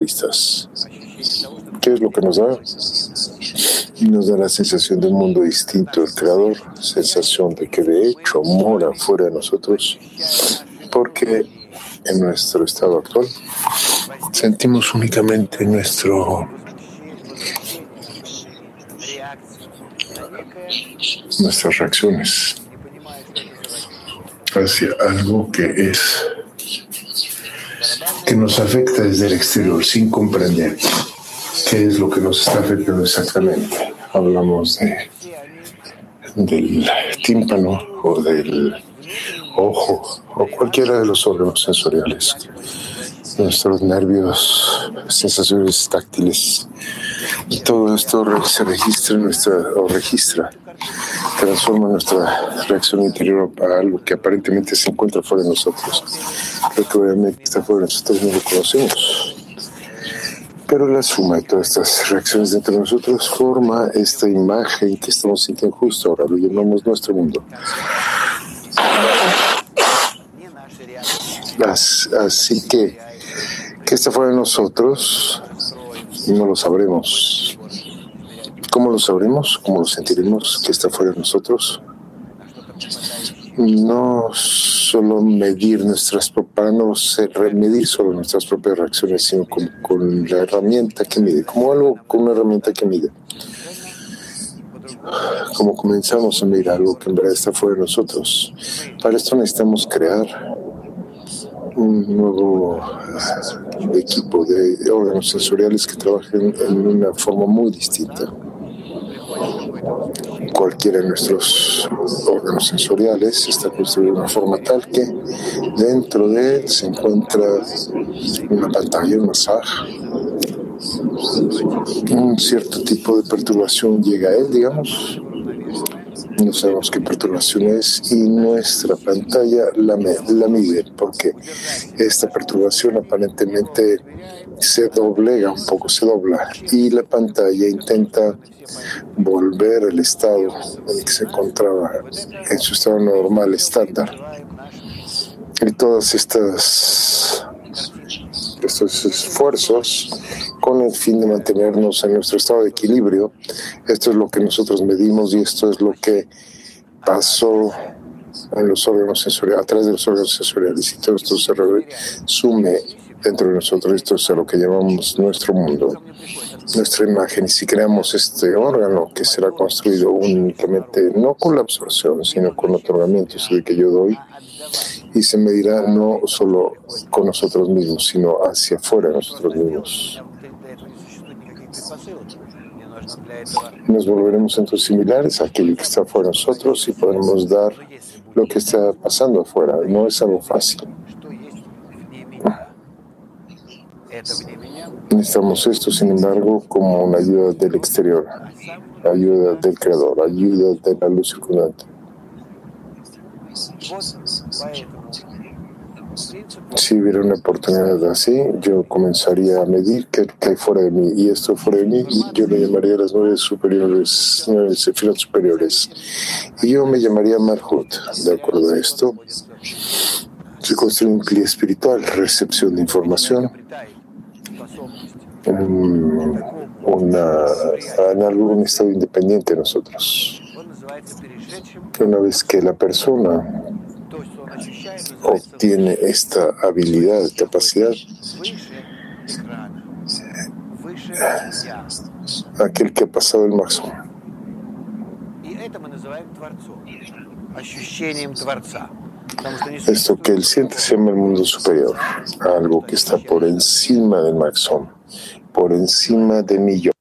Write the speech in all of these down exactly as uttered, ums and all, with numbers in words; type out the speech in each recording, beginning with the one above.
vistas. ¿Qué es lo que nos da? Nos da la sensación de un mundo distinto del Creador, sensación de que de hecho mora fuera de nosotros, porque en nuestro estado actual sentimos únicamente nuestro, nuestras reacciones hacia algo que es que nos afecta desde el exterior sin comprender qué es lo que nos está afectando exactamente. Hablamos de, del tímpano o del ojo o cualquiera de los órganos sensoriales, nuestros nervios, sensaciones táctiles, y todo esto se registra en nuestra o registra, transforma nuestra reacción interior a algo que aparentemente se encuentra fuera de nosotros. Lo que obviamente está fuera de nosotros no lo conocemos. Pero la suma de todas estas reacciones dentro de nosotros forma esta imagen que estamos sintiendo justo ahora, lo llamamos nuestro mundo. Así que, ¿qué está fuera de nosotros? No lo sabremos. ¿Cómo lo sabremos? ¿Cómo lo sentiremos que está fuera de nosotros? No solo medir nuestras para no medir solo nuestras propias reacciones, sino con, con la herramienta que mide, como algo con una herramienta que mide. Como comenzamos a medir algo que en verdad está fuera de nosotros. Para esto necesitamos crear un nuevo equipo de órganos sensoriales que trabajen en una forma muy distinta. Cualquiera de nuestros órganos sensoriales está construido de una forma tal que dentro de él se encuentra una pantalla, un masaje, un cierto tipo de perturbación llega a él, digamos. No sabemos qué perturbación es y nuestra pantalla la, la mide, porque esta perturbación aparentemente se doblega un poco, se dobla, y la pantalla intenta volver al estado en el que se encontraba en su estado normal, estándar. Y todas estas estos esfuerzos con el fin de mantenernos en nuestro estado de equilibrio. Esto es lo que nosotros medimos y esto es lo que pasó en los órganos sensoriales, a través de los órganos sensoriales, y todo esto se resume dentro de nosotros. Esto es lo que llamamos nuestro mundo, nuestra imagen. Y si creamos este órgano que será construido únicamente no con la absorción, sino con otorgamientos de que yo doy, y se medirá no solo con nosotros mismos, sino hacia afuera de nosotros mismos. Nos volveremos entonces similares a aquello que está afuera de nosotros y podremos dar lo que está pasando afuera. No es algo fácil. Necesitamos esto, sin embargo, como una ayuda del exterior, ayuda del Creador, ayuda de la luz circundante. Si hubiera una oportunidad así, yo comenzaría a medir qué hay fuera de mí, y esto fuera de mí, yo lo llamaría las nueve superiores, nueve sefirot superiores, y yo me llamaría Malhut. De acuerdo a esto, se construye un cli espiritual, recepción de información, en, una, en algún estado independiente de nosotros. Una vez que la persona obtiene esta habilidad, capacidad, aquel que ha pasado el máximo. Esto que él siente se llama el mundo superior, algo que está por encima del máximo, por encima de mi yo.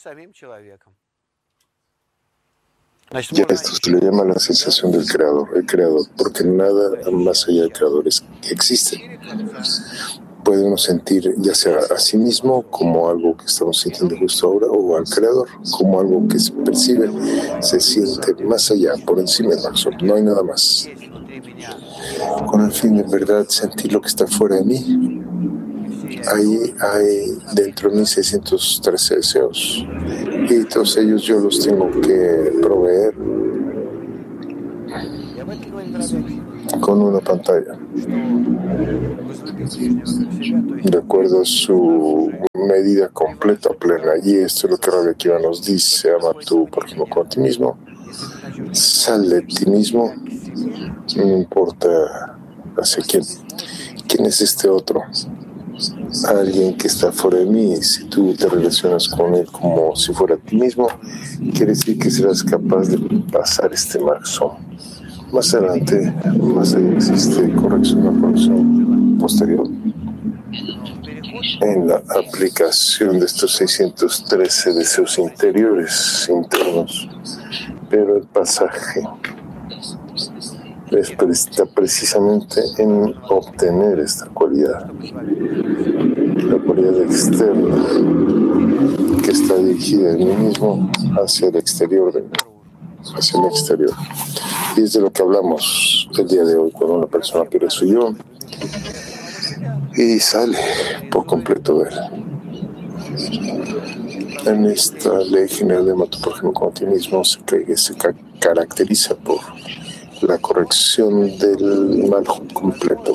Ya esto se le llama la sensación del creador, el creador, porque nada más allá del creador es, existe. Puede uno sentir ya sea a sí mismo como algo que estamos sintiendo justo ahora, o al creador como algo que se percibe, se siente más allá, por encima del máximo. No hay nada más. Con el fin de en verdad sentir lo que está fuera de mí, ahí hay dentro de mí seiscientos trece deseos, y todos ellos yo los tengo que proveer con una pantalla. de acuerdo a su medida completa, plena. Y esto es lo que Rabbi Akiva nos dice: ama a tu prójimo como a ti mismo, sal de ti mismo, no importa hacia quién. ¿Quién es este otro? Alguien que está fuera de mí. Si tú te relacionas con él como si fuera a ti mismo, quiere decir que serás capaz de pasar este marzo. Más adelante, más allá existe corrección, una corrección posterior en la aplicación de estos seiscientos trece deseos interiores, internos. Pero el pasaje está precisamente en obtener esta cualidad, la cualidad externa que está dirigida en mí mismo hacia el exterior de mí, hacia el exterior. Y es de lo que hablamos el día de hoy, cuando una persona pierde su yo y sale por completo de él. En esta ley general de ama a tu prójimo como a ti mismo se, se caracteriza por la corrección del mal completo.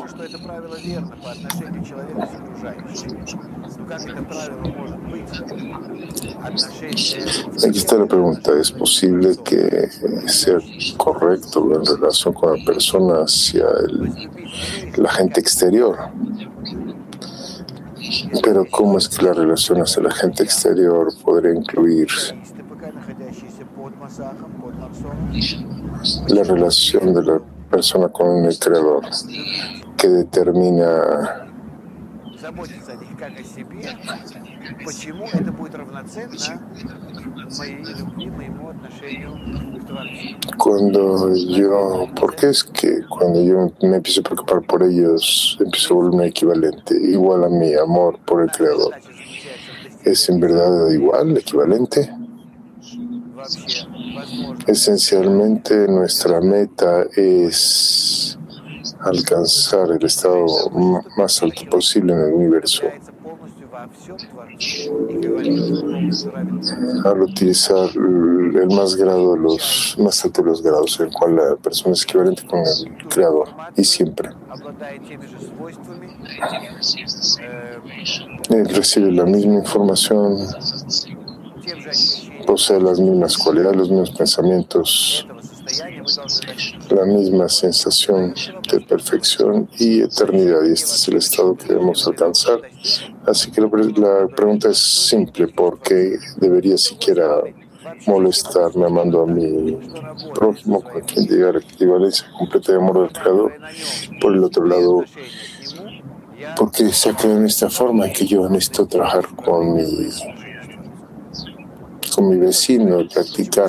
Aquí está la pregunta: ¿es posible que sea correcto en relación con la persona hacia el, la gente exterior? Pero ¿cómo es que la relación hacia la gente exterior podría incluir la relación de la persona con el Creador, que determina cuando yo, ¿por qué es que cuando yo me empiezo a preocupar por ellos, empiezo a volverme equivalente, igual a mi amor por el Creador? ¿Es en verdad igual, equivalente? Esencialmente nuestra meta es alcanzar el estado más alto posible en el universo. Al utilizar el más grado de los más alto de los grados, en el cual la persona es equivalente con el Creador, y siempre él recibe la misma información, posee las mismas cualidades, los mismos pensamientos, la misma sensación de perfección y eternidad, y este es el estado que debemos alcanzar. Así que la, la pregunta es simple: ¿por qué debería siquiera molestarme amando a mi prójimo, con quien llega a la equivalencia completa de amor del Creador? Por el otro lado, ¿por qué se ha creado en esta forma en que yo necesito trabajar con mi con mi vecino, practicar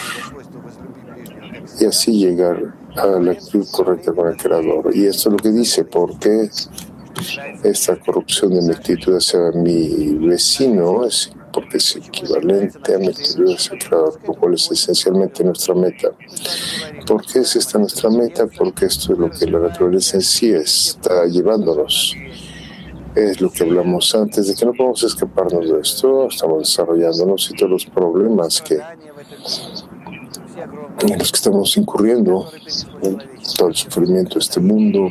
y así llegar a la actitud correcta con el Creador? Y esto es lo que dice: ¿por qué esta corrupción de mi actitud hacia mi vecino? Es porque es equivalente a mi actitud hacia el Creador, lo cual es esencialmente nuestra meta. ¿Por qué es esta nuestra meta? Porque esto es lo que la naturaleza en sí está llevándonos. Es lo que hablamos antes, de que no podemos escaparnos de esto. Estamos desarrollándonos y todos los problemas que en los que estamos incurriendo, todo el sufrimiento de este mundo,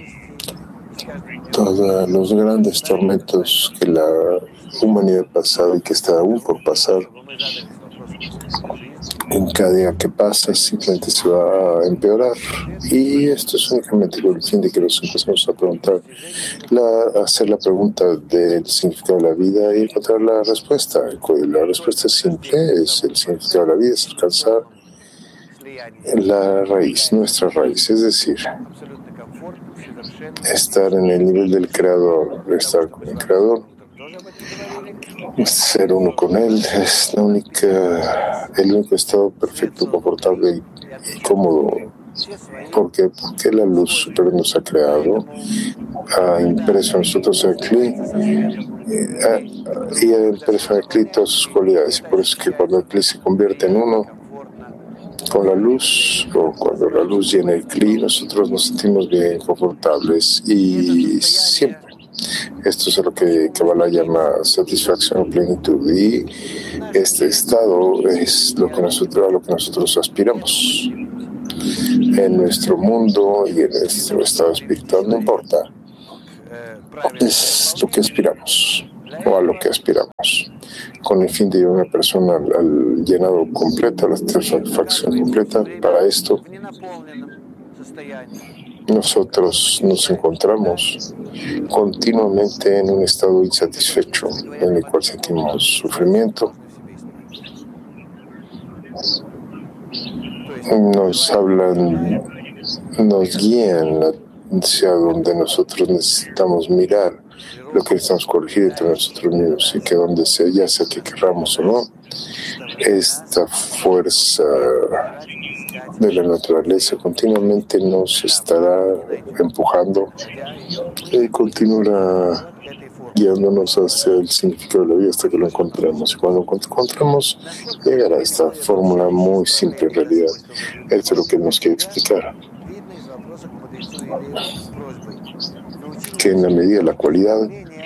todos los grandes tormentos que la humanidad ha pasado y que está aún por pasar, en cada día que pasa simplemente se va a empeorar. Y esto es únicamente con el fin de que nos empecemos a preguntar, la, a hacer la pregunta del significado de la vida y encontrar la respuesta. La respuesta es simple: es el significado de la vida, es alcanzar la raíz, nuestra raíz, es decir, estar en el nivel del Creador, estar con el Creador, ser uno con Él. Es la única, el único estado perfecto, confortable y, y cómodo. ¿Por qué? Porque la luz superior nos ha creado, ha impreso en nosotros el Kli y ha impreso en el Kli todas sus cualidades. Y por eso es que cuando el Kli se convierte en uno con la luz, o cuando la luz llena el Kli, nosotros nos sentimos bien, confortables y siempre. Esto es lo que Kabbalah llama satisfacción o plenitud, y este estado es lo que nosotros, a lo que nosotros aspiramos en nuestro mundo y en nuestro estado espiritual. No importa es lo que aspiramos, o a lo que aspiramos, con el fin de llevar a una persona al, al llenado completo, a la satisfacción completa. Para esto, nosotros nos encontramos continuamente en un estado insatisfecho, en el cual sentimos sufrimiento. Nos hablan, nos guían hacia donde nosotros necesitamos mirar lo que necesitamos corregir entre nosotros mismos, y que donde sea, ya sea que querramos o no, esta fuerza de la naturaleza continuamente nos estará empujando y continuará guiándonos hacia el significado de la vida hasta que lo encontremos. Y cuando lo encontremos, llegará a esta fórmula muy simple en realidad. Esto es lo que nos quiere explicar. Que en la medida de la cualidad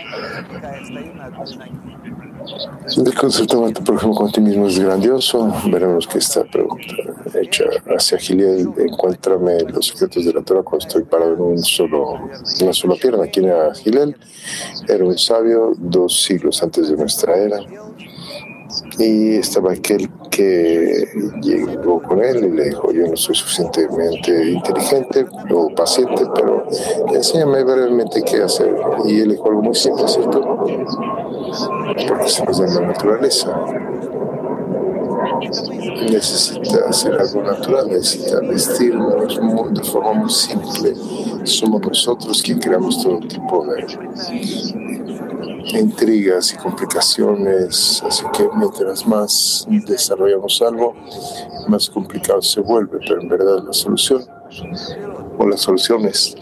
el concepto de por ejemplo con ti mismo es grandioso. Veremos que esta pregunta hecha hacia Giliel: encuéntrame los secretos de la Torah cuando estoy parado en un solo, una sola pierna. ¿Quién era Giliel? Era un sabio dos siglos antes de nuestra era, y estaba aquel que llegó con él y le dijo: yo no soy suficientemente inteligente o paciente, pero enséñame brevemente qué hacer. Y él dijo algo muy simple, ¿cierto? Porque se nos da la naturaleza. Necesita hacer algo natural, necesita vestirnos de forma muy simple. Somos nosotros quienes creamos todo tipo de intrigas y complicaciones, así que mientras más desarrollamos algo, más complicado se vuelve. Pero en verdad la solución, o las soluciones,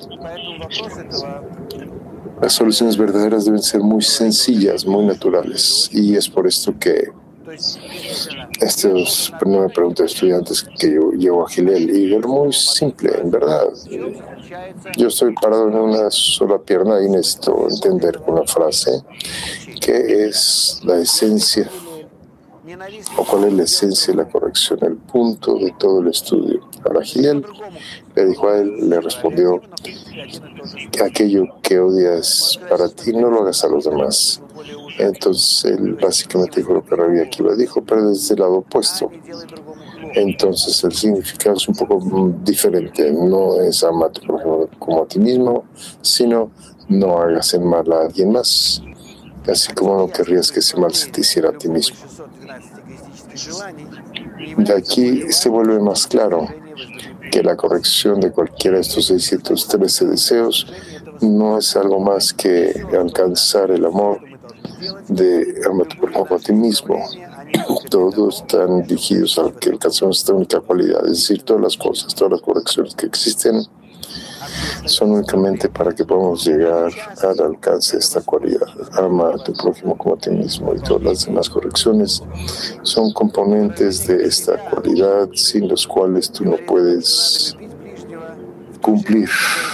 las soluciones verdaderas deben ser muy sencillas, muy naturales, y es por esto que estos, no me pregunto, estudiantes que yo llevo a Gilel, y es muy simple, en verdad. Yo estoy parado en una sola pierna y necesito entender con una frase qué es la esencia, o cuál es la esencia de la corrección, el punto de todo el estudio. Ahora Gilel le dijo a él, le respondió: que aquello que odias para ti no lo hagas a los demás. Entonces él básicamente dijo lo que Rabbi Akiva dijo, pero desde el lado opuesto. Entonces el significado es un poco diferente. No es amate, por ejemplo, como a ti mismo, sino no hagas el mal a alguien más, así como no querrías que ese mal se te hiciera a ti mismo. De aquí se vuelve más claro que la corrección de cualquiera de estos seiscientos trece deseos no es algo más que alcanzar el amor de amarte por ejemplo a ti mismo. Todos están dirigidos a que alcancemos esta única cualidad, es decir, todas las cosas, todas las correcciones que existen son únicamente para que podamos llegar al alcance de esta cualidad. Ama a tu prójimo como a ti mismo, y todas las demás correcciones son componentes de esta cualidad sin los cuales tú no puedes cumplir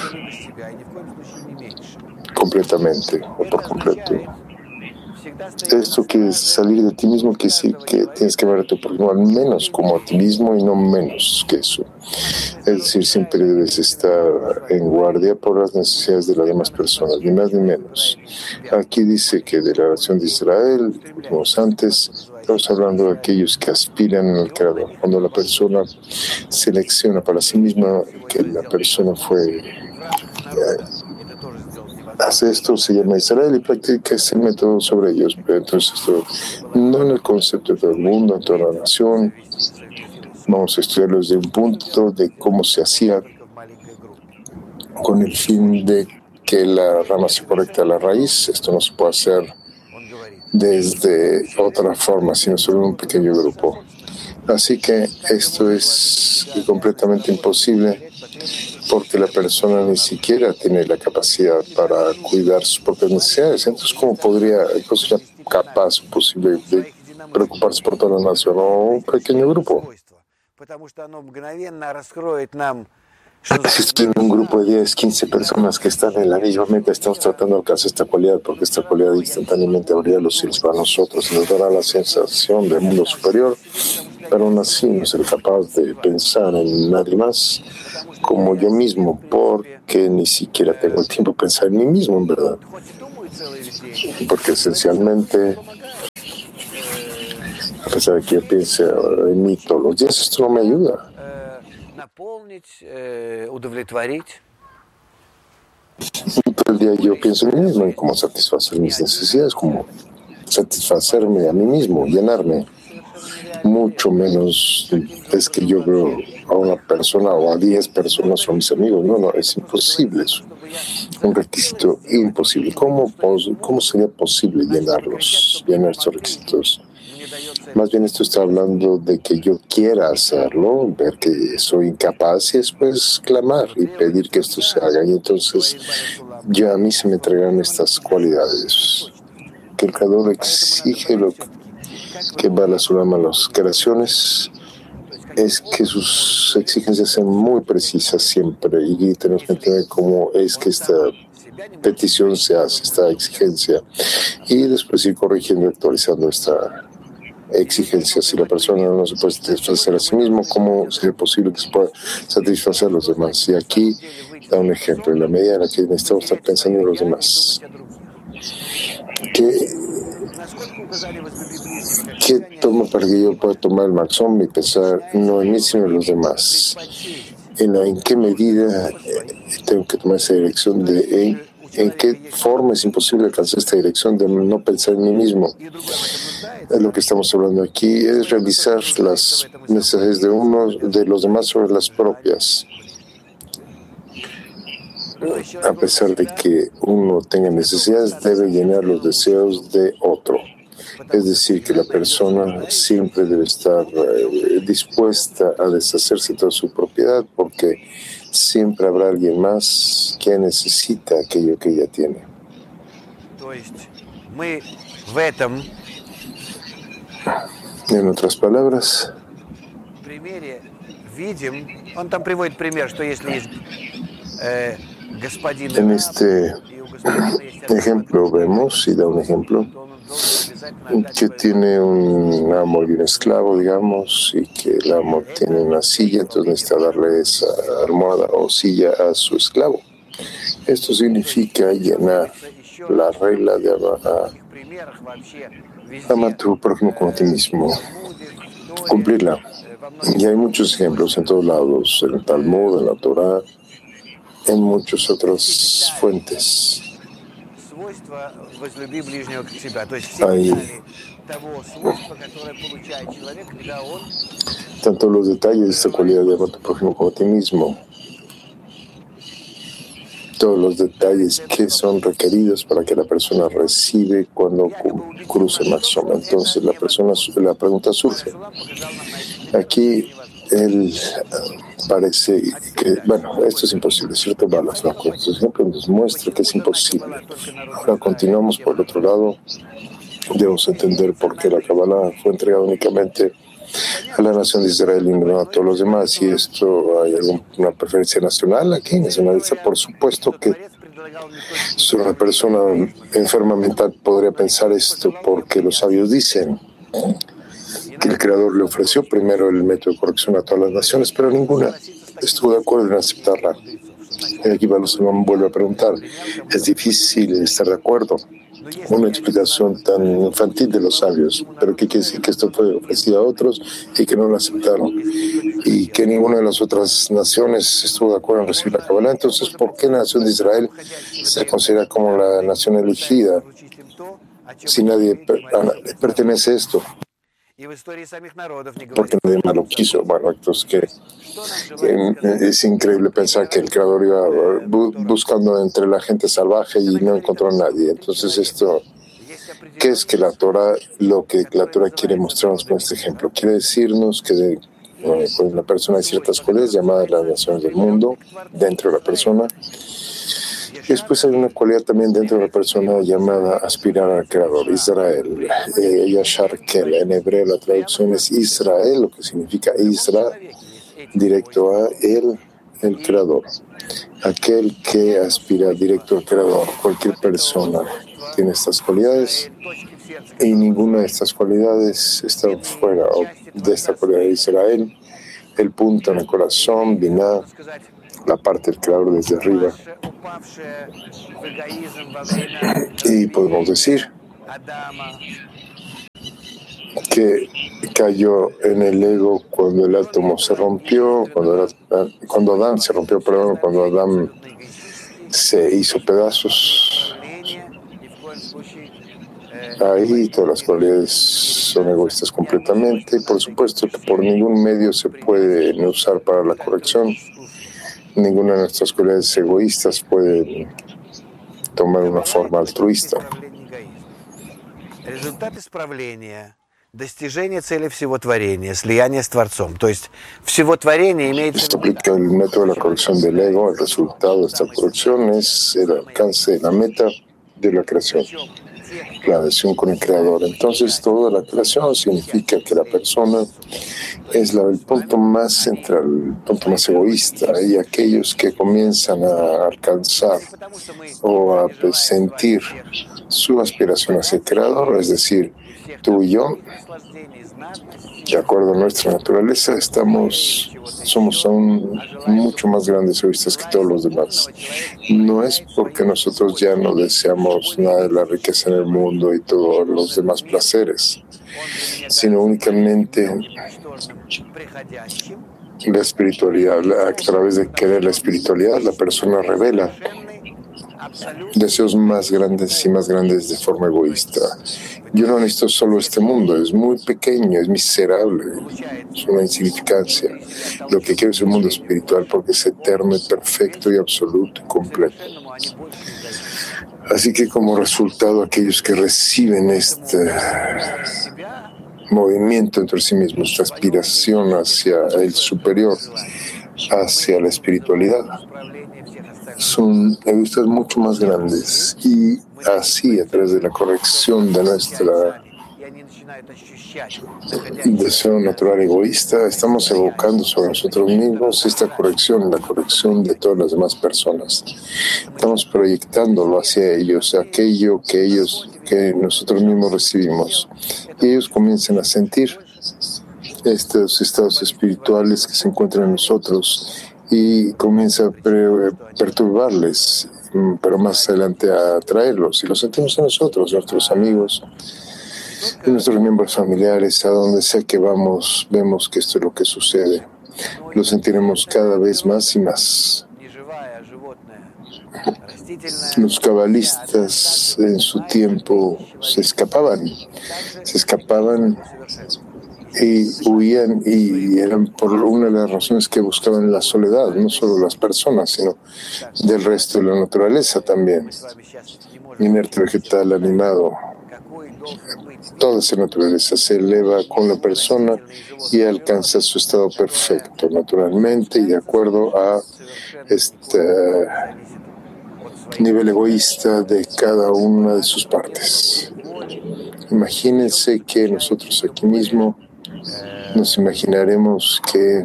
completamente o por completo. Esto que es salir de ti mismo, que sí, que tienes que ver a tu prójimo al menos como a ti mismo y no menos que eso. Es decir, siempre debes estar en guardia por las necesidades de las demás personas, ni más ni menos. Aquí dice que de la nación de Israel, como antes, estamos hablando de aquellos que aspiran al Creador. Cuando la persona selecciona para sí misma que la persona fue... Eh, hace esto, se llama Israel, y practica ese método sobre ellos. Pero entonces, esto, no en el concepto de todo el mundo, en toda la nación. Vamos a estudiarlo desde un punto de cómo se hacía, con el fin de que la rama se conecte a la raíz. Esto no se puede hacer desde otra forma, sino solo en un pequeño grupo. Así que esto es completamente imposible, porque la persona ni siquiera tiene la capacidad para cuidar sus propias necesidades. Entonces, ¿cómo podría, cómo sería capaz o posible de preocuparse por toda la nación o un pequeño grupo? Si estoy en un grupo de diez, quince personas que están en la misma meta, estamos tratando de alcanzar esta cualidad, porque esta cualidad instantáneamente abrirá los cielos para nosotros y nos dará la sensación del mundo superior, pero aún así no ser capaz de pensar en nadie más como yo mismo, porque que ni siquiera tengo el tiempo de pensar en mí mismo, en verdad. Porque esencialmente, a pesar de que yo piense en mí todos los días, esto no me ayuda. Y todo el día yo pienso en mí mismo, en cómo satisfacer mis necesidades, cómo satisfacerme a mí mismo, llenarme. Mucho menos es que yo veo a una persona o a diez personas son mis amigos. No, no, es imposible eso. Un requisito imposible. ¿Cómo, cómo sería posible llenarlos, llenar estos requisitos? Más bien esto está hablando de que yo quiera hacerlo, ver que soy incapaz y después clamar y pedir que esto se haga. Y entonces ya a mí se me entregan estas cualidades. Que el Creador exige lo que va a la Sulama, las creaciones, es que sus exigencias sean muy precisas siempre y tenemos que entender cómo es que esta petición se hace, esta exigencia, y después ir corrigiendo y actualizando esta exigencia. Si la persona no se puede satisfacer a sí mismo, ¿cómo sería posible que se pueda satisfacer a los demás? Y aquí da un ejemplo, en la medida en la que necesitamos estar pensando en los demás. ¿Qué, ¿Qué tomo para que yo pueda tomar el maxón y pensar no en mí, sino en los demás? ¿En, la, en qué medida eh, tengo que tomar esa dirección? De, en, ¿En qué forma es imposible alcanzar esta dirección de no pensar en mí mismo? Lo que estamos hablando aquí es realizar las necesidades de uno, de los demás sobre las propias. A pesar de que uno tenga necesidades, debe llenar los deseos de otro. Es decir, que la persona siempre debe estar eh, dispuesta a deshacerse de toda su propiedad, porque siempre habrá alguien más que necesita aquello que ella tiene. En otras palabras, en este ejemplo vemos, y da un ejemplo, que tiene un amo y un esclavo, digamos, y que el amo tiene una silla, entonces necesita darle esa almohada o silla a su esclavo. Esto significa llenar la regla de ama a tu prójimo como a ti mismo, cumplirla. Y hay muchos ejemplos en todos lados, en el Talmud, en la Torah, en muchas otras fuentes. Hay tanto los detalles de esta cualidad de amar a tu prójimo como a ti mismo, todos los detalles que son requeridos para que la persona recibe cuando cruce Maxom. Entonces la persona, la pregunta surge. Aquí él parece que, bueno, esto es imposible, ¿cierto? Balas, ¿no? Con estos ejemplos nos muestra que es imposible. Ahora continuamos por el otro lado. Debemos entender por qué la Kabbalah fue entregada únicamente a la nación de Israel y no a todos los demás. Y esto, ¿hay alguna preferencia nacional aquí? Nacionalista, por supuesto que solo una persona enferma mental podría pensar esto, porque los sabios dicen que el Creador le ofreció primero el método de corrección a todas las naciones, pero ninguna estuvo de acuerdo en aceptarla. Y aquí Balusalom vuelve a preguntar, es difícil estar de acuerdo. Una explicación tan infantil de los sabios, pero ¿qué quiere decir? Que esto fue ofrecido a otros y que no lo aceptaron, y que ninguna de las otras naciones estuvo de acuerdo en recibir la Kabbalah. Entonces, ¿por qué la nación de Israel se considera como la nación elegida si nadie per- a- pertenece a esto? Porque nadie más lo quiso. Bueno, entonces que eh, es increíble pensar que el Creador iba bu- buscando entre la gente salvaje y no encontró a nadie. Entonces esto, ¿qué es que la Torah, lo que la Torah quiere mostrarnos con este ejemplo? Quiere decirnos que de, eh, con la persona hay ciertas cualidades llamadas las naciones del mundo dentro de la persona. Y después hay una cualidad también dentro de la persona llamada aspirar al Creador, Israel. Eh, Yashar Kel, en hebreo la traducción es Israel, lo que significa Isra, directo a él, el Creador. Aquel que aspira directo al Creador. Cualquier persona tiene estas cualidades y ninguna de estas cualidades está fuera de esta cualidad de Israel. El punto en el corazón, Binah, la parte del creador desde arriba. Y podemos decir que cayó en el ego cuando el átomo se rompió, cuando, el, cuando Adán se rompió, perdón, cuando Adán se hizo pedazos. Ahí todas las cualidades son egoístas completamente y por supuesto que por ningún medio se pueden usar para la corrección. Ninguna de nuestras cualidades egoístas puede tomar una forma altruista. Достижение цели всего творения, слияние с Творцом. То есть всего творения имеется... Esto aplica el método de la corrección del ego. El resultado de esta corrección es el alcance de la meta de la creación, la adhesión con el Creador. Entonces, toda la creación significa que la persona es la, el punto más central, el punto más egoísta, y aquellos que comienzan a alcanzar o a sentir su aspiración hacia el Creador, es decir, tú y yo, de acuerdo a nuestra naturaleza, estamos, somos aún mucho más grandes egoístas que todos los demás. No es porque nosotros ya no deseamos nada de la riqueza en el mundo y todos los demás placeres, sino únicamente la espiritualidad. A través de querer la espiritualidad, la persona revela deseos más grandes y más grandes de forma egoísta. Yo no necesito solo este mundo, es muy pequeño, es miserable, es una insignificancia. Lo que quiero es un mundo espiritual porque es eterno, perfecto y absoluto y completo. Así que como resultado, aquellos que reciben este movimiento entre sí mismos, esta aspiración hacia el superior, hacia la espiritualidad, son egoístas mucho más grandes, y así a través de la corrección de nuestra deseo natural egoísta estamos evocando sobre nosotros mismos esta corrección, la corrección de todas las demás personas. Estamos proyectándolo hacia ellos, aquello que ellos, que nosotros mismos recibimos, y ellos comienzan a sentir estos estados espirituales que se encuentran en nosotros y comienza a perturbarles, pero más adelante a atraerlos. Y lo sentimos en nosotros, nuestros amigos, y nuestros miembros familiares, a donde sea que vamos, vemos que esto es lo que sucede. Lo sentiremos cada vez más y más. Los cabalistas en su tiempo se escapaban, se escapaban y huían, y eran por una de las razones que buscaban la soledad, no solo las personas, sino del resto de la naturaleza también. Inerte, vegetal, animado, toda esa naturaleza se eleva con la persona y alcanza su estado perfecto, naturalmente y de acuerdo a este nivel egoísta de cada una de sus partes. Imagínense que nosotros aquí mismo nos imaginaremos que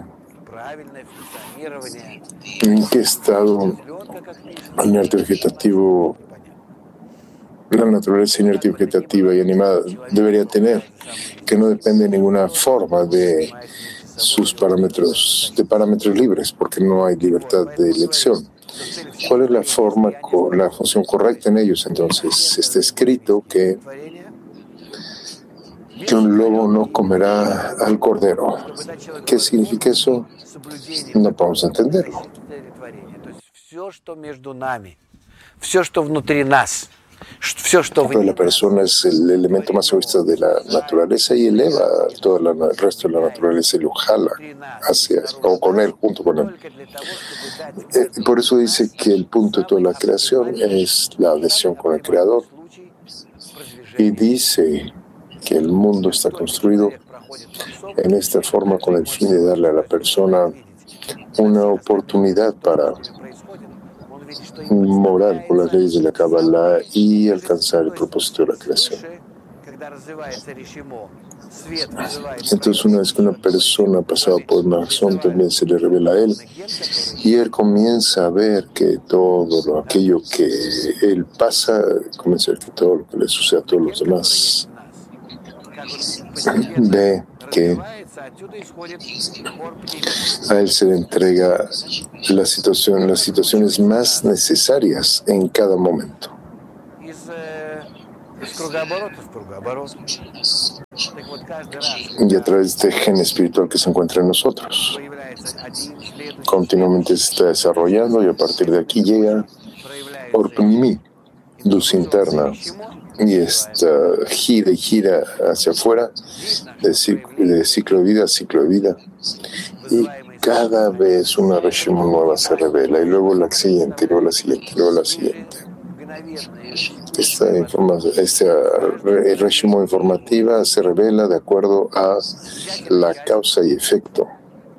en qué estado inerte vegetativo la naturaleza inerte vegetativa y animada debería tener, que no depende de ninguna forma de sus parámetros, de parámetros libres, porque no hay libertad de elección. ¿Cuál es la forma, la función correcta en ellos? Entonces, está escrito que que un lobo no comerá al cordero. ¿Qué significa eso? No podemos entenderlo. Pero la persona es el elemento más egoísta de la naturaleza y eleva todo la, el resto de la naturaleza y lo jala hacia, o con él, junto con él. Eh, por eso dice que el punto de toda la creación es la adhesión con el Creador. Y dice que el mundo está construido en esta forma con el fin de darle a la persona una oportunidad para morar por las leyes de la Kabbalah y alcanzar el propósito de la creación. Entonces, una vez que una persona ha pasado por una razón, también se le revela a él, y él comienza a ver que todo lo, aquello que él pasa, comienza a ver que todo lo que le sucede a todos los demás ve que a él se le entrega la situación, las situaciones más necesarias en cada momento. Y a través de este gen espiritual que se encuentra en nosotros, continuamente se está desarrollando y a partir de aquí llega Orpnimi, luz interna, y esta gira y gira hacia afuera de ciclo, de ciclo de vida a ciclo de vida, y cada vez una Reshima nueva se revela y luego la siguiente, luego la siguiente, luego la siguiente. Esta, información, esta Reshima informativa se revela de acuerdo a la causa y efecto.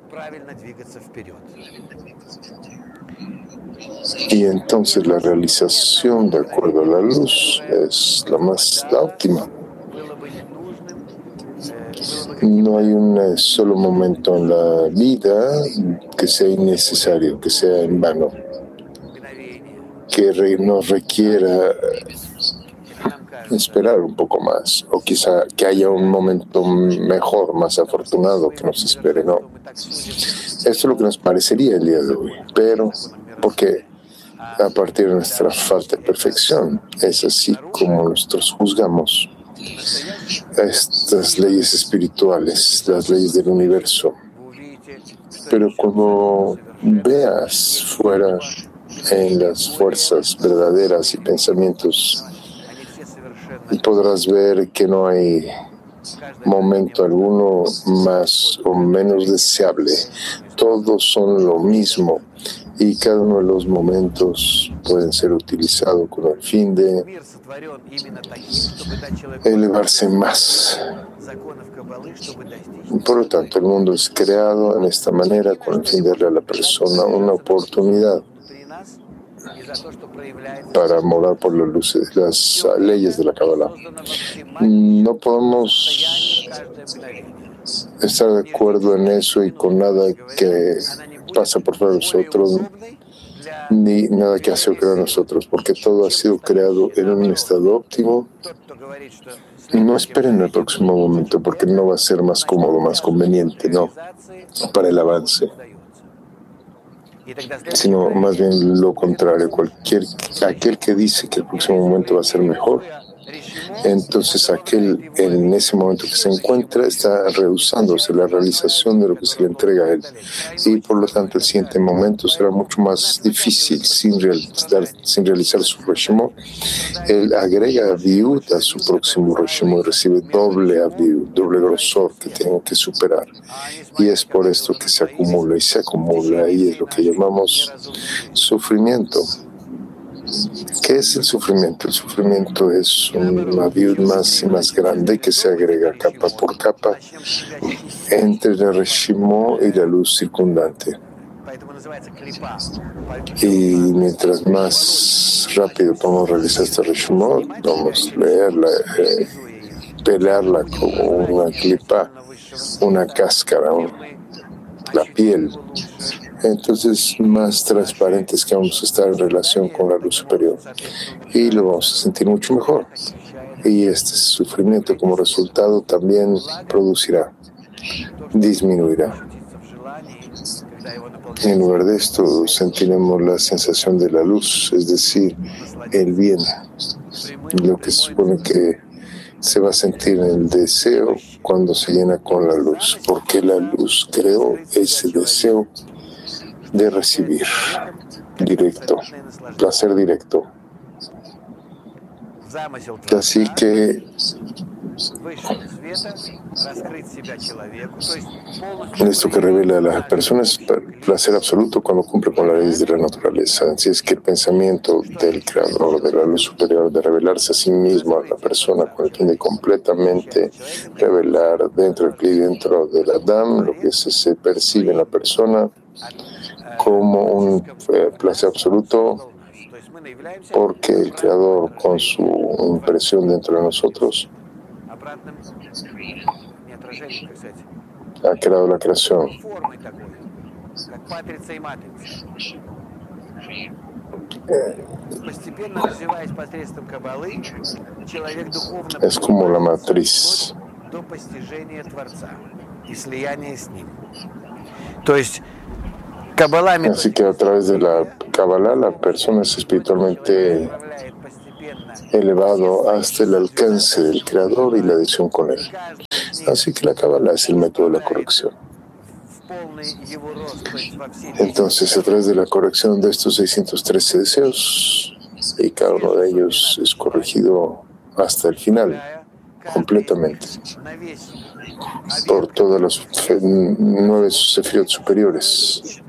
Y entonces la realización de acuerdo a la luz es la más la óptima. No hay un solo momento en la vida que sea innecesario, que sea en vano, que re, nos requiera esperar un poco más, o quizá que haya un momento mejor, más afortunado que nos espere. No. Esto es lo que nos parecería el día de hoy, pero porque a partir de nuestra falta de perfección es así como nosotros juzgamos estas leyes espirituales, las leyes del universo. Pero cuando veas fuera en las fuerzas verdaderas y pensamientos, podrás ver que no hay momento alguno más o menos deseable. Todos son lo mismo y cada uno de los momentos pueden ser utilizados con el fin de elevarse más. Por lo tanto, el mundo es creado en esta manera con el fin de darle a la persona una oportunidad para morar por las luces, las leyes de la Kabbalah. No podemos estar de acuerdo en eso y con nada que pasa por fuera de nosotros, ni nada que ha sido creado en nosotros, porque todo ha sido creado en un estado óptimo. No esperen el próximo momento, porque no va a ser más cómodo, más conveniente, no, para el avance, sino más bien lo contrario. Cualquier, aquel que dice que el próximo momento va a ser mejor, entonces aquel en ese momento que se encuentra está rehusándose la realización de lo que se le entrega a él, y por lo tanto el siguiente momento será mucho más difícil sin realizar, sin realizar su Reshimó. Él agrega aviud a su próximo Reshimó y recibe doble aviud, doble grosor que tiene que superar, y es por esto que se acumula y se acumula, y es lo que llamamos sufrimiento. ¿Qué es el sufrimiento? El sufrimiento es un aviud más y más grande que se agrega capa por capa entre la Reshimó y la luz circundante. Y mientras más rápido podamos realizar esta Reshimó, vamos a leerla, eh, pelarla como una clipa, una cáscara, un, la piel. Entonces, más transparentes que vamos a estar en relación con la luz superior, y lo vamos a sentir mucho mejor. Y este sufrimiento como resultado también producirá, disminuirá. En lugar de esto, sentiremos la sensación de la luz, es decir, el bien, lo que se supone que se va a sentir en el deseo cuando se llena con la luz, porque la luz creó ese deseo de recibir directo, placer directo. Así que esto que revela a las personas es placer absoluto cuando cumple con las leyes de la naturaleza. Así es que el pensamiento del creador de la luz superior de revelarse a sí mismo a la persona con el fin de completamente revelar dentro del Kli, dentro del Adam, lo que se, se percibe en la persona como un eh, placer absoluto, porque el Creador, con su impresión dentro de nosotros, ha creado la creación. Eh, es como la matriz. до постижения Творца и слияния с Ним. То есть Каббала... Así que a través de la Kabbalah la persona es espiritualmente elevado hasta el alcance del Creador y la adhesión con Él. Así que la Kabbalah es el método de la corrección. Entonces, a través de la corrección de estos seiscientos trece deseos, y cada uno de ellos es corregido hasta el final, completamente, por todas las nueve sefirot superiores.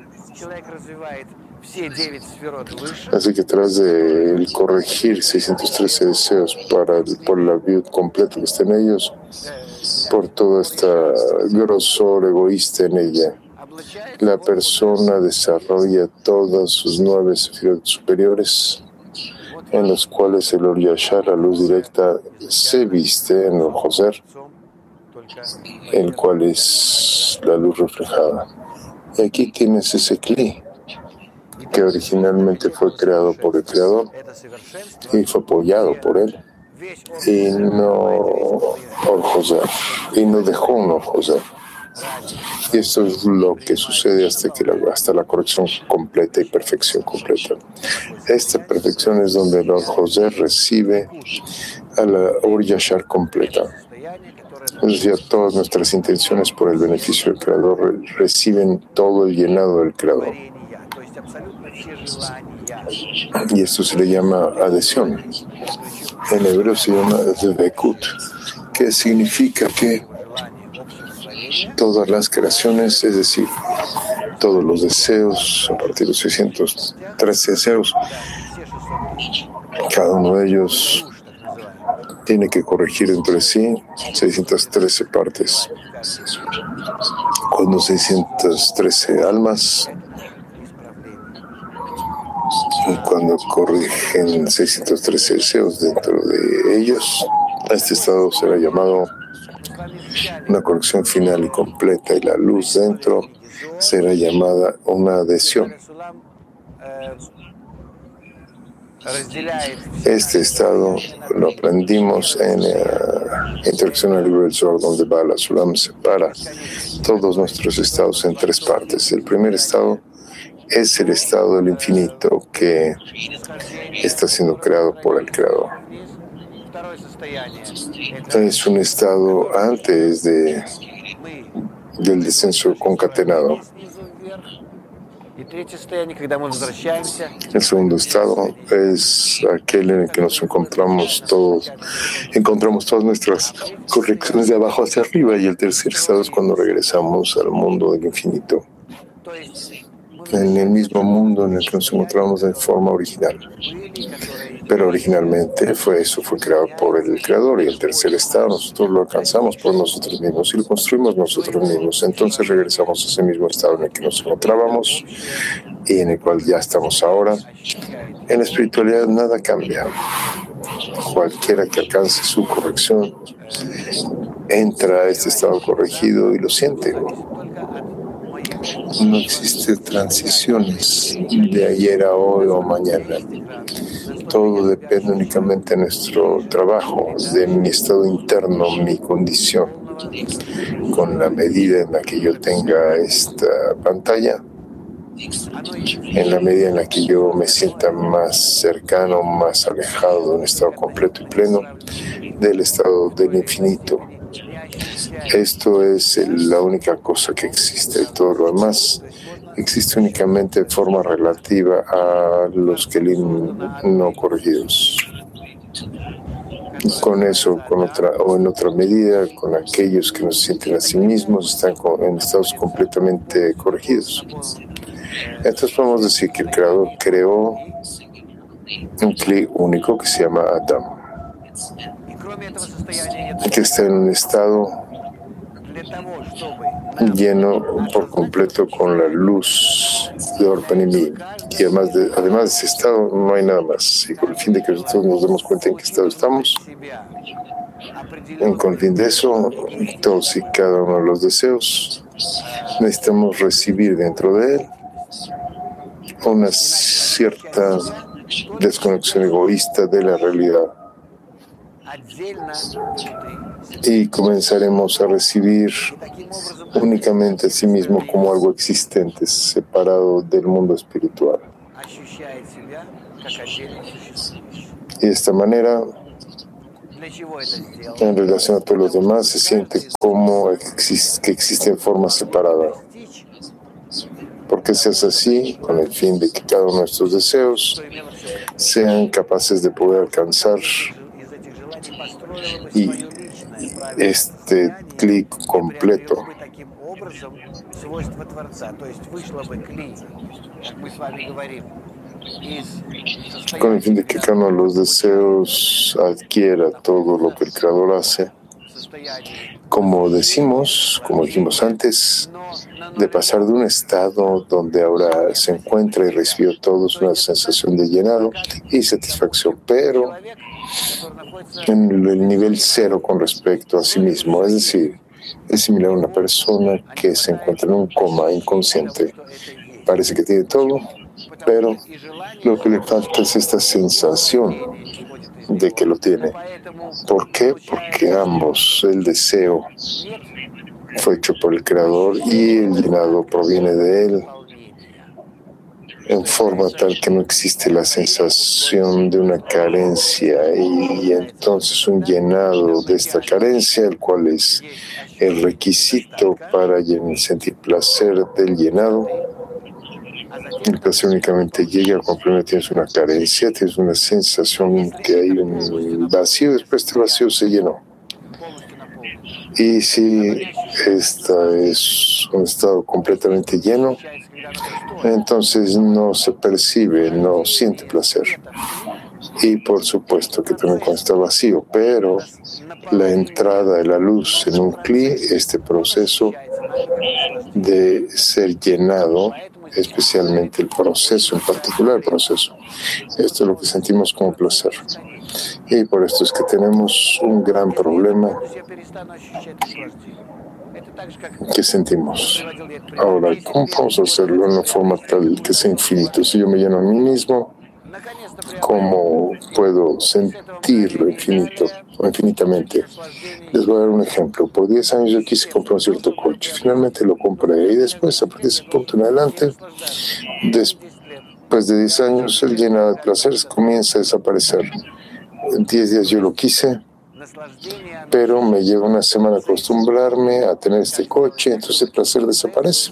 Así que tras de corregir seiscientos trece deseos para, por la vida completa que está en ellos, por toda esta grosor egoísta en ella, la persona desarrolla todas sus nueve sefirot superiores, en los cuales el Or Yashar, la luz directa, se viste en el Joser, el cual es la luz reflejada. Y aquí tienes ese Kli, que originalmente fue creado por el Creador y fue apoyado por Él, y no Or Joser, y no dejó un Or Joser. Y esto es lo que sucede hasta, que la, hasta la corrección completa y perfección completa. Esta perfección es donde el Or Joser recibe a la Or Yashar completa. Es decir, todas nuestras intenciones por el beneficio del Creador reciben todo el llenado del Creador. Y esto se le llama adhesión. En hebreo se llama Dvekut, que significa que todas las creaciones, es decir, todos los deseos, a partir de los seiscientos trece deseos, cada uno de ellos tiene que corregir entre sí seiscientas trece partes. Cuando seiscientas trece almas, cuando corrigen seiscientos trece deseos dentro de ellos, este estado será llamado una corrección final y completa, y la luz dentro será llamada una adhesión. Este estado lo aprendimos en la introducción al libro del Zohar, donde Baal HaSulam separa todos nuestros estados en tres partes. El primer estado es el estado del infinito, que está siendo creado por el Creador. Es un estado antes de, del descenso concatenado. El segundo estado es aquel en el que nos encontramos todos, encontramos todas nuestras correcciones de abajo hacia arriba, y el tercer estado es cuando regresamos al mundo del infinito, en el mismo mundo en el que nos encontramos de forma original. Pero originalmente fue eso, fue creado por el Creador, y el tercer estado nosotros lo alcanzamos por nosotros mismos y lo construimos nosotros mismos. Entonces regresamos a ese mismo estado en el que nos encontrábamos y en el cual ya estamos ahora. En la espiritualidad nada cambia. Cualquiera que alcance su corrección entra a este estado corregido y lo siente. No existen transiciones de ayer a hoy o mañana. Todo depende únicamente de nuestro trabajo, de mi estado interno, mi condición. Con la medida en la que yo tenga esta pantalla, en la medida en la que yo me sienta más cercano, más alejado de un estado completo y pleno, del estado del infinito. Esto es la única cosa que existe, y todo lo demás existe únicamente de forma relativa a los Kelim no corregidos. Con eso, con otra, o en otra medida, con aquellos que nos sienten a sí mismos, están en estados completamente corregidos. Entonces podemos decir que el Creador creó un Kli único que se llama Adam, que está en un estado lleno por completo con la luz de Or Panimim, y además de, además de ese estado no hay nada más, y con el fin de que nosotros nos demos cuenta en qué estado estamos, y con el fin de eso, todos y cada uno de los deseos necesitamos recibir dentro de él una cierta desconexión egoísta de la realidad. y comenzaremos a recibir únicamente a sí mismo como algo existente, separado del mundo espiritual. Y de esta manera, en relación a todos los demás, se siente como existe, que existe en forma separada. Porque se hace así con el fin de que cada uno de nuestros deseos sean capaces de poder alcanzar y este clic completo. Con el fin de que cada uno de los deseos adquiera todo lo que el Creador hace, como decimos, como dijimos antes, de pasar de un estado donde ahora se encuentra y recibió todos una sensación de llenado y satisfacción, pero en el nivel cero con respecto a sí mismo, es decir, es similar a una persona que se encuentra en un coma inconsciente. Parece que tiene todo, pero lo que le falta es esta sensación de que lo tiene. ¿Por qué? Porque ambos, el deseo fue hecho por el Creador y el llenado proviene de Él, en forma tal que no existe la sensación de una carencia y entonces un llenado de esta carencia, el cual es el requisito para sentir placer del llenado. El placer únicamente llega cuando primero tienes una carencia, tienes una sensación que hay un vacío, después este vacío se llenó. Y si este es un estado completamente lleno, entonces no se percibe, no siente placer. Y por supuesto que también cuando está vacío, pero la entrada de la luz en un cli, este proceso de ser llenado, especialmente el proceso, en particular el proceso, esto es lo que sentimos como placer. Y por esto es que tenemos un gran problema que sentimos. Ahora, ¿cómo podemos hacerlo en una forma tal que sea infinito? Si yo me lleno a mí mismo, ¿cómo puedo sentirlo infinito o infinitamente? Les voy a dar un ejemplo. Por diez años yo quise comprar un cierto coche. Finalmente lo compré y después, a partir de ese punto en adelante, después de diez años, el llenado de placeres comienza a desaparecer. En diez días yo lo quise, pero me lleva una semana acostumbrarme a tener este coche, entonces el placer desaparece.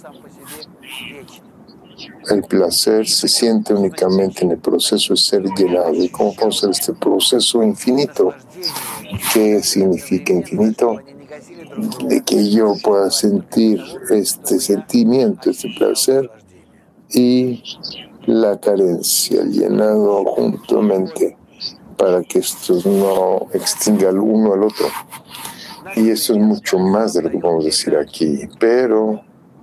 El placer se siente únicamente en el proceso de ser llenado. ¿Y cómo puede ser este proceso infinito? ¿Qué significa infinito? De que yo pueda sentir este sentimiento, este placer y la carencia, el llenado juntamente, para que esto no extinga el uno al otro. Y esto es mucho más de lo que podemos decir aquí, pero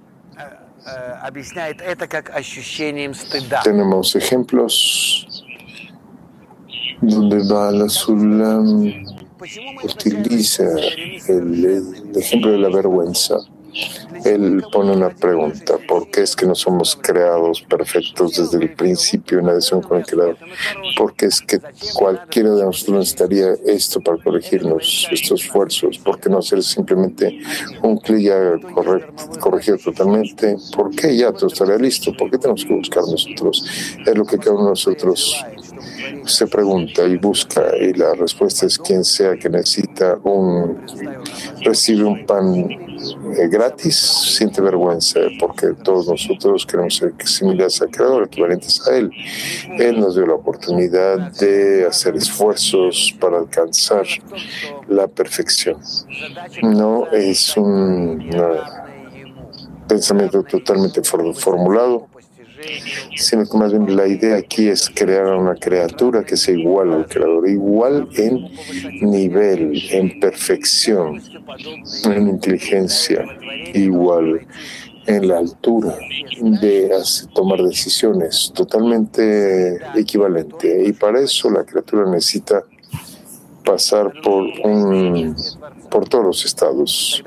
tenemos ejemplos donde Baal Sulam utiliza el, el ejemplo de la vergüenza. Él pone una pregunta: ¿por qué es que no somos creados perfectos desde el principio en adhesión con el Creador? ¿Por qué es que cualquiera de nosotros necesitaría esto para corregirnos, estos esfuerzos? ¿Por qué no hacer simplemente un clic ya corregido totalmente? ¿Por qué ya todo estaría listo? ¿Por qué tenemos que buscar nosotros? Es lo que cada uno de nosotros se pregunta y busca, y la respuesta es: quien sea que necesita un recibe un pan eh, gratis, siente vergüenza, porque todos nosotros queremos ser similares al Creador, equivalentes a Él. Él nos dio la oportunidad de hacer esfuerzos para alcanzar la perfección. No es un uh, pensamiento totalmente for- formulado, sino que más bien la idea aquí es crear una criatura que sea igual al Creador, igual en nivel, en perfección, en inteligencia, igual en la altura de hacer, tomar decisiones, totalmente equivalente. Y para eso la criatura necesita pasar por un por todos los estados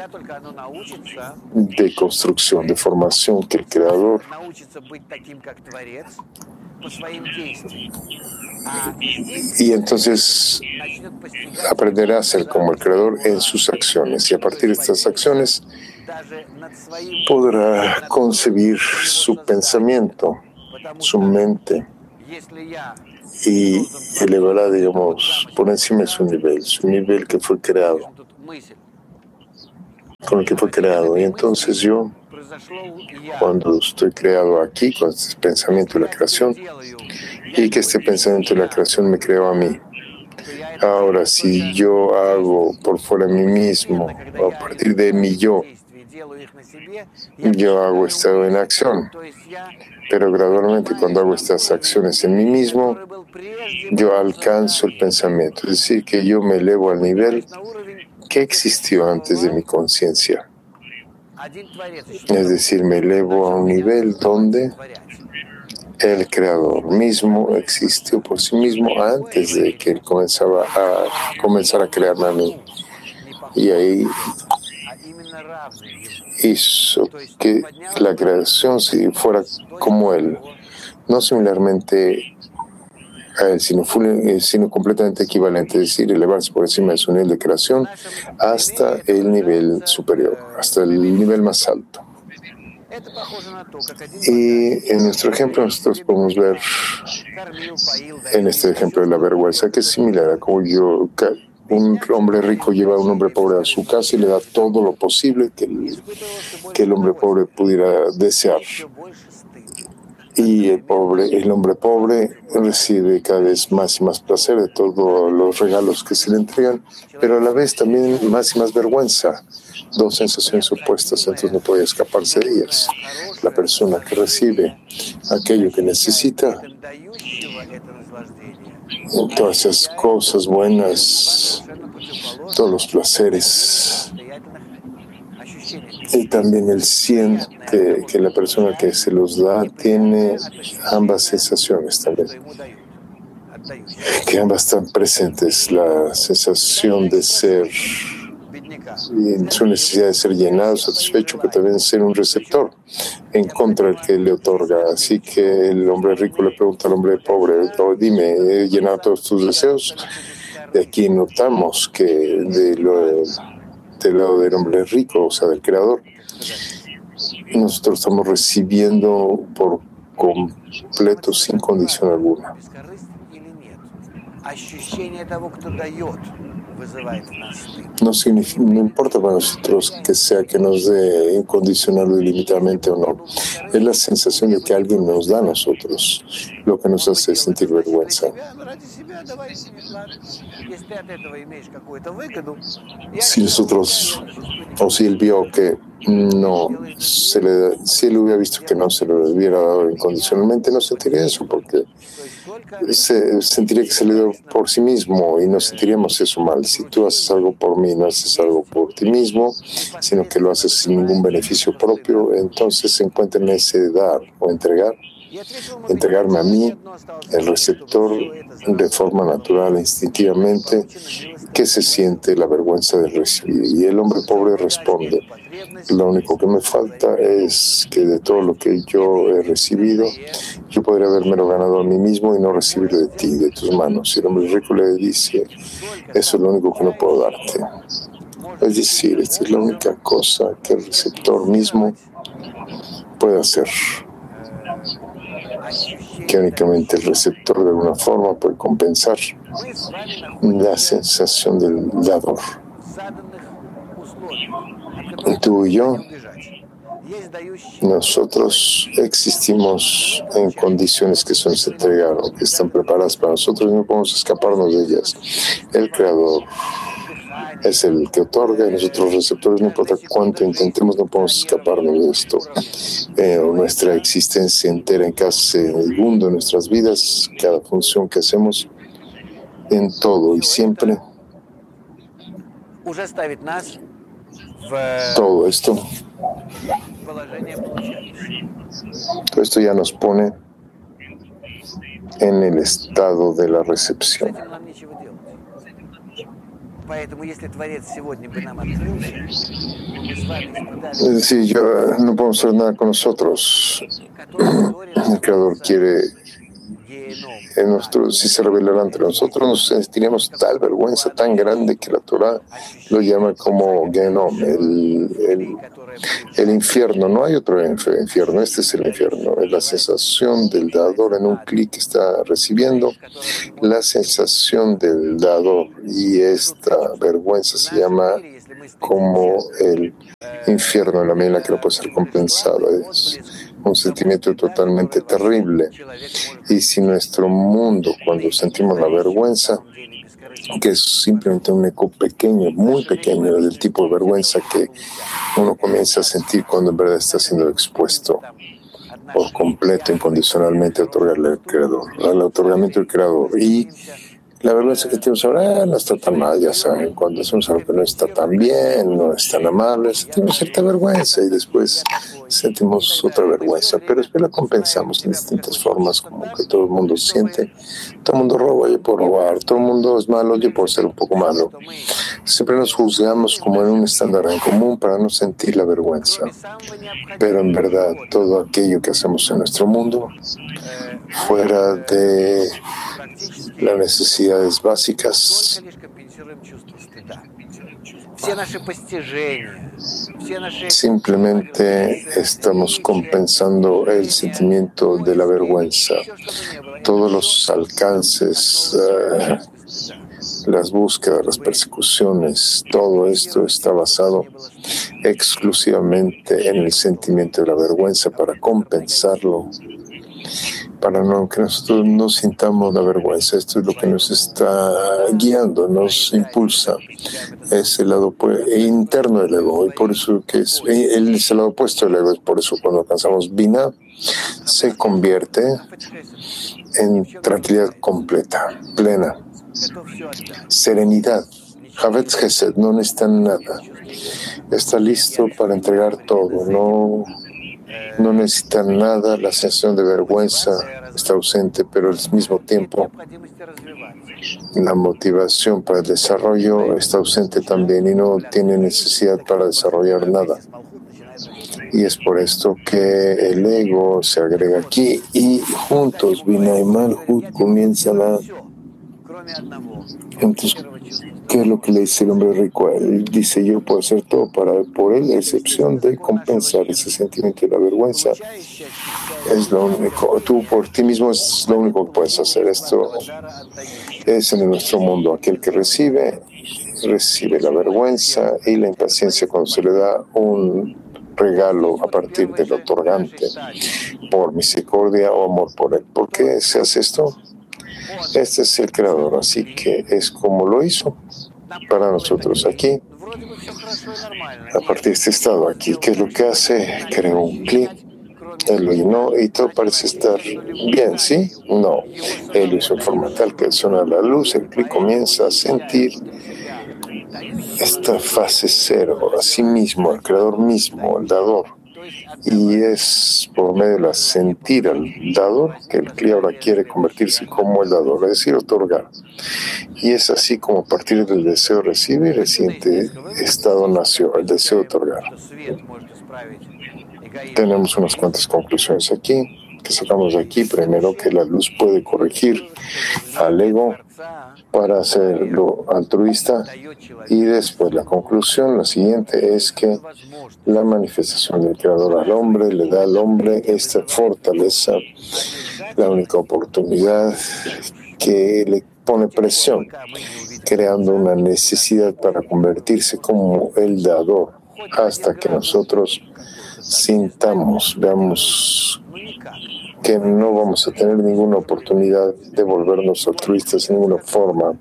de construcción, de formación que el Creador Y entonces aprenderá a ser como el Creador en sus acciones. Y a partir de estas acciones podrá concebir su pensamiento, su mente, y elevará, digamos, por encima de su nivel, su nivel que fue creado, con el que fue creado. Y entonces yo, cuando estoy creado aquí, con este pensamiento de la creación, y que este pensamiento de la creación me creó a mí. Ahora, si yo hago por fuera de mí mismo, a partir de mi yo, yo hago estado en acción. Pero gradualmente, cuando hago estas acciones en mí mismo, yo alcanzo el pensamiento. Es decir, que yo me elevo al nivel que existió antes de mi conciencia. Es decir, me elevo a un nivel donde el Creador mismo existió por sí mismo antes de que él comenzaba a comenzar a crearme a mí. Y ahí hizo que la creación fuera como él, no similarmente a él, sino, sino completamente equivalente, es decir, elevarse por encima de su nivel de creación hasta el nivel superior, hasta el nivel más alto. Y en nuestro ejemplo nosotros podemos ver, en este ejemplo de la vergüenza, que es similar a como yo, un hombre rico lleva a un hombre pobre a su casa y le da todo lo posible que el, que el hombre pobre pudiera desear. Y el pobre, el hombre pobre recibe cada vez más y más placer de todos los regalos que se le entregan, pero a la vez también más y más vergüenza. Dos sensaciones opuestas, entonces no puede escaparse de ellas. La persona que recibe aquello que necesita, todas esas cosas buenas, todos los placeres, y también él siente que la persona que se los da tiene ambas sensaciones también, que ambas están presentes, la sensación de ser y su necesidad de ser llenado, satisfecho, que también ser un receptor en contra del que le otorga. Así que el hombre rico le pregunta al hombre pobre, oh, dime, ¿he llenado todos tus deseos? De aquí notamos que de lo, del lado del hombre rico, o sea, del Creador, nosotros estamos recibiendo por completo, sin condición alguna. No, significa, no importa para nosotros que sea que nos dé incondicional o ilimitadamente o no. Es la sensación de que alguien nos da a nosotros lo que nos hace sentir vergüenza. Si nosotros, o si él vio que no se le, si él hubiera visto que no se lo hubiera dado incondicionalmente, no sentiría eso, porque se sentiría que se le dio por sí mismo y no sentiríamos eso mal. Si tú haces algo por mí, no haces algo por ti mismo, sino que lo haces sin ningún beneficio propio, entonces se encuentra en ese dar o entregar, entregarme a mí, el receptor, de forma natural, instintivamente, que se siente la vergüenza de recibir. Y el hombre pobre responde: lo único que me falta es que de todo lo que yo he recibido, yo podría habérmelo ganado a mí mismo y no recibirlo de ti, de tus manos. Y el hombre rico le dice: eso es lo único que no puedo darte. Es decir, esta es la única cosa que el receptor mismo puede hacer, que únicamente el receptor de alguna forma puede compensar la sensación del dador. Tú y yo, nosotros existimos en condiciones que son entregadas, que están preparadas para nosotros y no podemos escaparnos de ellas. El Creador es el que otorga y nosotros receptores, no importa cuánto intentemos, no podemos escaparnos de esto. Eh, nuestra existencia entera en cada segundo de nuestras vidas, cada función que hacemos, en todo y siempre, todo esto, todo esto ya nos pone en el estado de la recepción. Es decir, yo, no podemos hacer nada con nosotros. El Creador quiere en nuestro, si se revelara ante nosotros, nos sentiríamos tal vergüenza tan grande que la Torah lo llama como Genom, el, el, el infierno. No hay otro infierno, este es el infierno. Es la sensación del dador en un clic que está recibiendo, la sensación del dador, y esta vergüenza se llama como el infierno en la medida en la que no puede ser compensado. Es un sentimiento totalmente terrible. Y si nuestro mundo, cuando sentimos la vergüenza, que es simplemente un eco pequeño, muy pequeño del tipo de vergüenza que uno comienza a sentir cuando en verdad está siendo expuesto por completo, incondicionalmente, a otorgarle al Creador, al otorgamiento del Creador. Y la vergüenza que tenemos ahora ah, no está tan mal, ya saben, cuando hacemos algo que no está tan bien, no es tan amable, sentimos cierta vergüenza y después sentimos otra vergüenza, pero después la compensamos en distintas formas, como que todo el mundo siente, todo el mundo roba, yo puedo robar, todo el mundo es malo, yo puedo ser un poco malo. Siempre nos juzgamos como en un estándar en común para no sentir la vergüenza, pero en verdad todo aquello que hacemos en nuestro mundo, fuera de las necesidades básicas, simplemente estamos compensando el sentimiento de la vergüenza. Todos los alcances, uh, las búsquedas, las persecuciones, todo esto está basado exclusivamente en el sentimiento de la vergüenza para compensarlo, para no, que nosotros no sintamos la vergüenza. Esto es lo que nos está guiando, nos impulsa. Es el lado interno del ego, y por eso que es, él es el lado opuesto del ego. Es por eso cuando alcanzamos Bina, se convierte en tranquilidad completa, plena, serenidad. Havetz Gesed, no necesita nada. Está listo para entregar todo, no No necesita nada, la sensación de vergüenza está ausente, pero al mismo tiempo la motivación para el desarrollo está ausente también y no tiene necesidad para desarrollar nada. Y es por esto que el ego se agrega aquí y juntos Bina y Malhut comienzan a... Entonces, ¿qué es lo que le dice el hombre rico? Él dice, yo puedo hacer todo para por él, a excepción de compensar ese sentimiento de la vergüenza. Es lo único, tú por ti mismo es lo único que puedes hacer. Esto es en nuestro mundo. Aquel que recibe, recibe la vergüenza y la impaciencia cuando se le da un regalo a partir del otorgante por misericordia o amor por él. ¿Por qué se hace esto? Este es el Creador, así que es como lo hizo para nosotros aquí, a partir de este estado aquí. ¿Qué es lo que hace? Creó un clic, él lo llenó y todo parece estar bien, ¿sí? No, él lo hizo en forma tal que suena la luz, el clic comienza a sentir esta fase cero, a sí mismo, al Creador mismo, al dador. Y es por medio de la sentir al dador que el cliente ahora quiere convertirse como el dador, es decir, otorgar. Y es así como a partir del deseo recibir, el siguiente estado nació, el deseo de otorgar. Tenemos unas cuantas conclusiones aquí, que sacamos de aquí. Primero, que la luz puede corregir al ego para hacerlo altruista, y después la conclusión, la siguiente, es que la manifestación del Creador al hombre le da al hombre esta fortaleza, la única oportunidad que le pone presión, creando una necesidad para convertirse como el dador, hasta que nosotros sintamos, veamos que no vamos a tener ninguna oportunidad de volvernos altruistas en ninguna forma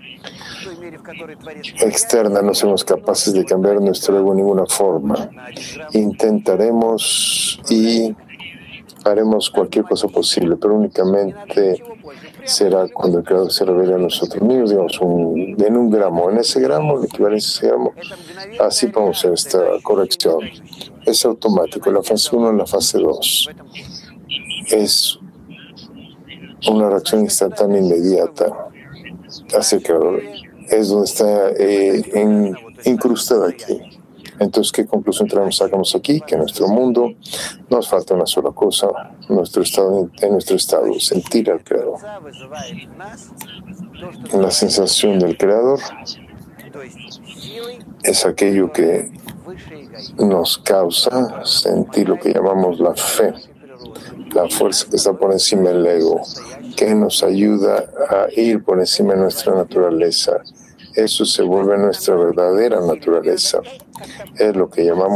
externa. No somos capaces de cambiar nuestro ego en ninguna forma. Intentaremos y haremos cualquier cosa posible, pero únicamente será cuando el Creador se revele a nosotros mismos, digamos, un, en un gramo. En ese gramo, la equivalencia a ese gramo, así podemos hacer esta corrección. Es automático. La fase uno y la fase dos. Es una reacción instantánea inmediata hacia el Creador. Es donde está eh, en, incrustada aquí. Entonces, ¿qué conclusión traemos, sacamos aquí? Que en nuestro mundo nos falta una sola cosa, nuestro estado, en nuestro estado, sentir al Creador. La sensación del Creador es aquello que nos causa sentir lo que llamamos la fe, la fuerza que está por encima del ego, que nos ayuda a ir por encima de nuestra naturaleza. Eso se vuelve nuestra verdadera naturaleza. Es lo que llamamos